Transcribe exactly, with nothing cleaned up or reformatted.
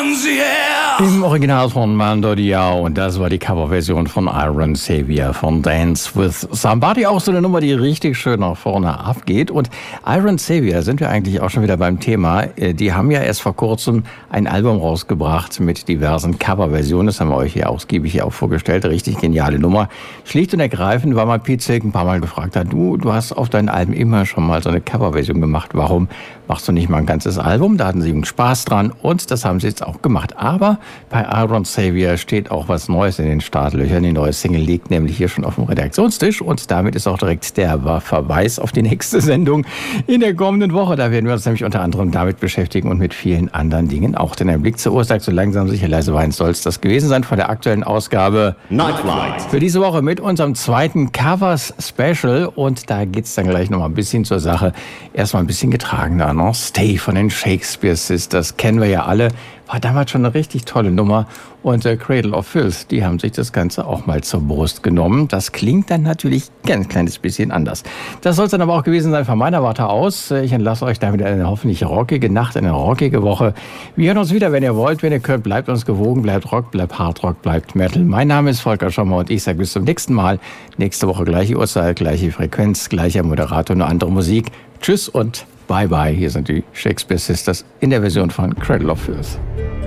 sie her! Im Original von Mando Diao, und das war die Coverversion von Iron Savior von Dance with Somebody. Auch so eine Nummer, die richtig schön nach vorne abgeht. Und Iron Savior, da sind wir eigentlich auch schon wieder beim Thema. Die haben ja erst vor kurzem ein Album rausgebracht mit diversen Coverversionen. Das haben wir euch hier ausgiebig hier auch vorgestellt. Richtig geniale Nummer. Schlicht und ergreifend, weil man Pete Silk ein paar Mal gefragt hat, du, du hast auf deinen Alben immer schon mal so eine Coverversion gemacht. Warum machst du nicht mal ein ganzes Album? Da hatten sie einen Spaß dran und das haben sie jetzt auch gemacht. Aber bei Iron Savior steht auch was Neues in den Startlöchern. Die neue Single liegt nämlich hier schon auf dem Redaktionstisch und damit ist auch direkt der Verweis auf die nächste Sendung in der kommenden Woche. Da werden wir uns nämlich unter anderem damit beschäftigen und mit vielen anderen Dingen auch. Denn ein Blick zur Uhr sagt so langsam sicher leise weinen, soll es das gewesen sein von der aktuellen Ausgabe Nightflight. Für diese Woche mit unserem zweiten Covers Special und da geht's dann gleich noch mal ein bisschen zur Sache. Erstmal ein bisschen getragener, ne? Stay von den Shakespeare Sisters, kennen wir ja alle. War damals schon eine richtig tolle Nummer. Und äh, Cradle of Filth, die haben sich das Ganze auch mal zur Brust genommen. Das klingt dann natürlich ein ganz kleines bisschen anders. Das soll es dann aber auch gewesen sein von meiner Warte aus. Ich entlasse euch damit eine hoffentlich rockige Nacht, eine rockige Woche. Wir hören uns wieder, wenn ihr wollt. Wenn ihr könnt, bleibt uns gewogen, bleibt Rock, bleibt Hardrock, bleibt Metal. Mein Name ist Volker Schommer und ich sage bis zum nächsten Mal. Nächste Woche gleiche Uhrzeit, gleiche Frequenz, gleicher Moderator, eine andere Musik. Tschüss und bye bye. Hier sind die Shakespeare Sisters in der Version von Cradle of Filth.